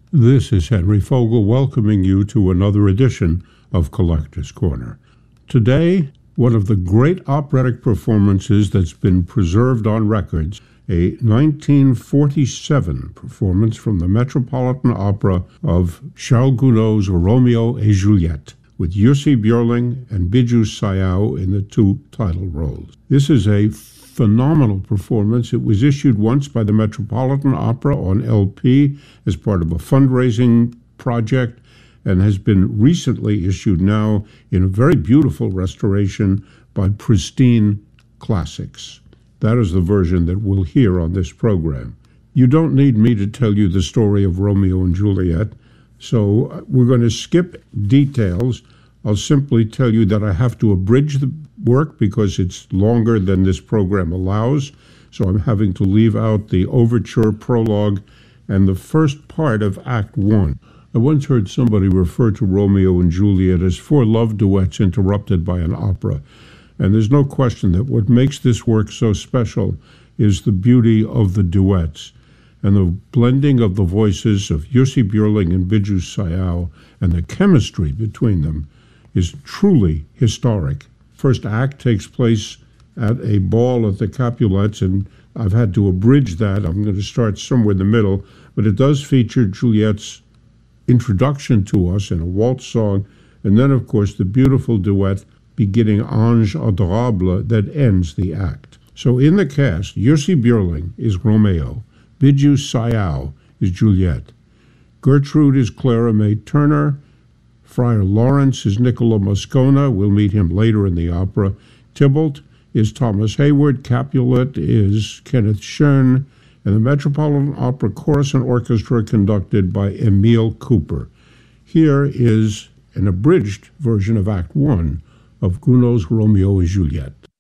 This is Henry Fogel welcoming you to another edition of Collector's Corner. Today, one of the great operatic performances that's been preserved on records, a 1947 performance from the Metropolitan Opera of Charles Gounod's Romeo et Juliette, with Jussi Björling and Biju Sayao in the two title roles. This is a phenomenal performance. It was issued once by the Metropolitan Opera on LP as part of a fundraising project and has been recently issued now in a very beautiful restoration by Pristine Classics. That is the version that we'll hear on this program. You don't need me to tell you the story of Romeo and Juliet, so we're going to skip details. I'll simply tell you that I have to abridge the work because it's longer than this program allows, so I'm having to leave out the overture, prologue, and the first part of Act 1. I once heard somebody refer to Romeo and Juliet as four love duets interrupted by an opera, and there's no question that what makes this work so special is the beauty of the duets and the blending of the voices of Jussi Björling and Biju Sayao, and the chemistry between them is truly historic. First act takes place at a ball at the Capulets, and I've had to abridge that. I'm going to start somewhere in the middle, but it does feature Juliet's introduction to us in a waltz song, and then, of course, the beautiful duet beginning Ange Adorable that ends the act. So in the cast, Jussi Björling is Romeo, Biju Sayao is Juliet, Gertrude is Clara May Turner, Friar Lawrence is Niccolo Moscona. We'll meet him later in the opera. Tybalt is Thomas Hayward. Capulet is Kenneth Schön. And the Metropolitan Opera Chorus and Orchestra conducted by Emile Cooper. Here is an abridged version of Act 1 of Gounod's Romeo et Juliette.